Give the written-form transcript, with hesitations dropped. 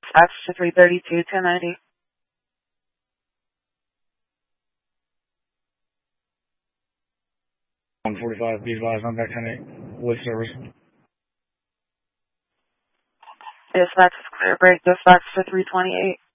Dispatch to 332, 1090. 145, be advised on that 10-8 with service. Dispatch is clear. Break dispatch to 328.